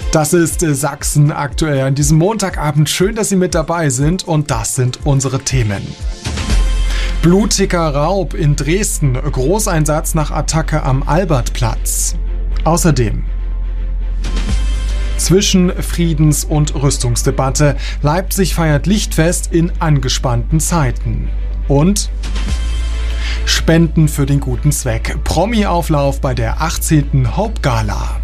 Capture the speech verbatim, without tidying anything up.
Das ist Sachsen aktuell an diesem Montagabend. Schön, dass Sie mit dabei sind und das sind unsere Themen. Blutiger Raub in Dresden, Großeinsatz nach Attacke am Albertplatz. Außerdem zwischen Friedens- und Rüstungsdebatte. Leipzig feiert Lichtfest in angespannten Zeiten. Und Spenden für den guten Zweck. Promi-Auflauf bei der achtzehnten Hope Gala.